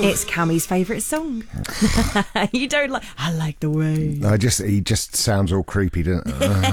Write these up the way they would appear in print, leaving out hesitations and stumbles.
It's Cammie's favourite song. You don't like... I like the way. He just sounds all creepy, doesn't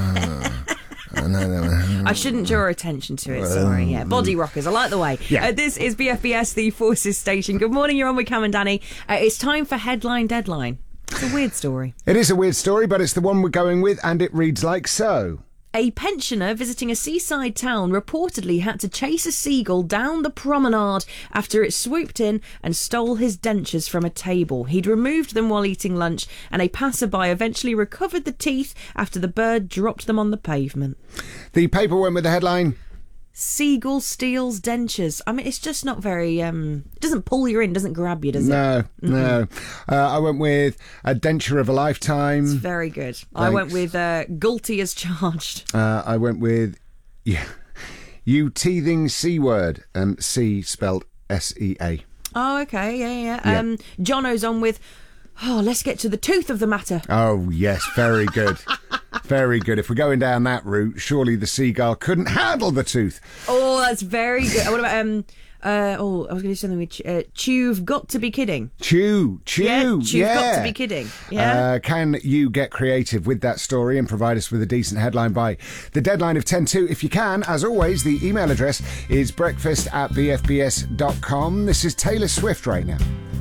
I shouldn't draw attention to it, sorry. Yeah, Body Rockers, I like the way. Yeah. This is BFBS, the Forces Station. Good morning, you're on with Cam and Danny. It's time for Headline Deadline. It's a weird story. It is a weird story, but it's the one we're going with, and it reads like so. A pensioner visiting a seaside town reportedly had to chase a seagull down the promenade after it swooped in and stole his dentures from a table. He'd removed them while eating lunch, and a passerby eventually recovered the teeth after the bird dropped them on the pavement. The paper went with the headline, Seagull steals dentures. I mean, it's just not very... it doesn't pull you in, doesn't grab you, does it? No. I went with A Denture of a Lifetime. It's very good. I went with Guilty as Charged. I went with You Teething C-Word. C spelled S-E-A. Oh, okay, yeah. Jono's on with Let's Get to the Tooth of the Matter. Oh, yes, very good. Very good. If we're going down that route, surely the seagull couldn't handle the tooth. Oh, that's very good. What about I was going to do something with You've Got to Be Kidding. You've Got to Be Kidding. Yeah. Can you get creative with that story and provide us with a decent headline by the deadline of 10:02? If you can, as always, the email address is breakfast@bfbs.com. This is Taylor Swift right now.